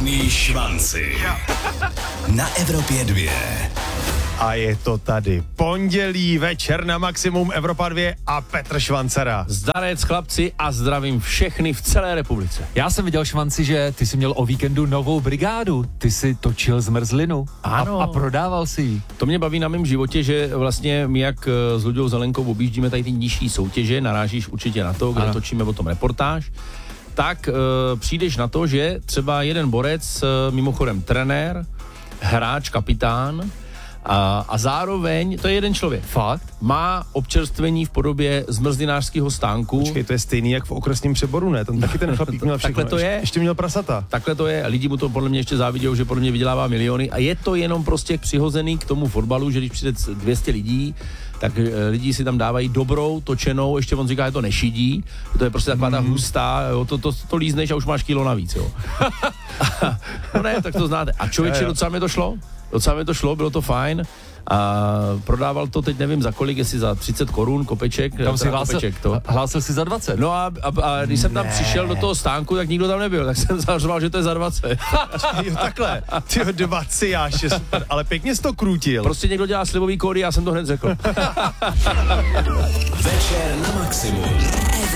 Plný švanci. Na Evropě 2. A je to tady. Pondělí večer na Maximum Evropa 2 a Petr Švancara. Zdarec chlapci a zdravím všechny v celé republice. Já jsem viděl, Švanci, že ty jsi měl o víkendu novou brigádu. Ty jsi točil zmrzlinu. Ano. A prodával si ji. To mě baví na mém životě, že vlastně my jak s Luďou Zelenkou objíždíme tady ty nižší soutěže, narážíš určitě na to, kde točíme o tom reportáž, tak přijdeš na to, že třeba jeden borec, mimochodem trenér, hráč, kapitán, a zároveň, to je jeden člověk. Fakt? Má občerstvení v podobě zmrzlinářského stánku. Počkej, to je stejný jak v okresním Přeboru, ne? Tam taky ten chlapík měl všechno. Takhle to je. Ještě měl prasata. Takhle to je. Lidi mu to podle mě ještě závidějou, že podle mě vydělává miliony. A je to jenom prostě přihozený k tomu fotbalu, že když přijde 200 lidí, tak lidi si tam dávají dobrou, točenou, ještě on říká, že to nešidí, to je prostě taková ta hustá, jo, to lízneš a už máš kilo navíc, jo. No ne, tak to znáte. A člověče, docela mi to šlo, bylo to fajn. A prodával to teď nevím za kolik, jestli za 30 korun kopeček. Tam si hlásil si za 20. No a když jsem tam přišel do toho stánku, tak nikdo tam nebyl, tak jsem zařval, že to je za 20. Jo, takhle. Tyjo, 20 jáše, super, ale pěkně jsi to krútil. Prostě někdo dělá slibový kódy, já jsem to hned řekl. Večer na Maximum.